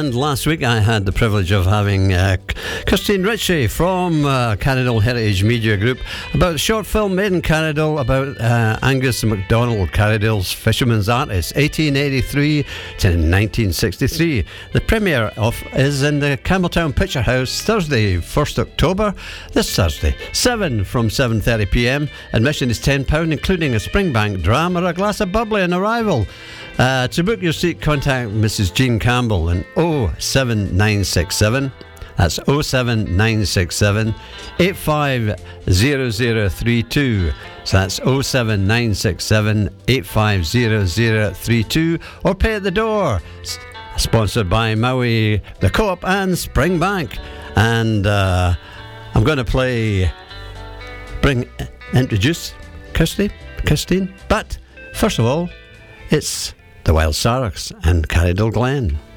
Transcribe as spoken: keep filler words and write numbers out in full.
And last week I had the privilege of having uh, Christine Ritchie from uh, Carriddle Heritage Media Group about a short film made in Carriddle about uh, Angus MacDonald, Carriddle's fisherman's artist, eighteen eighty-three to nineteen sixty-three. The premiere of is in the Campbelltown Picture House Thursday, first October, this Thursday, seven from seven thirty p m. Admission is ten pounds, including a Springbank dram or a glass of bubbly on arrival. Uh, to book your seat, contact Missus Jean Campbell on oh seven nine six seven. That's oh seven nine six seven, eight five zero zero three two. So that's oh seven nine six seven, eight five zero zero three two. Or pay at the door. S- sponsored by Maui, the Co-op and Springbank. And uh, I'm going to play, bring, introduce Kirsty, Christine. But first of all, it's the Wild Sarks and Carriddle Glen.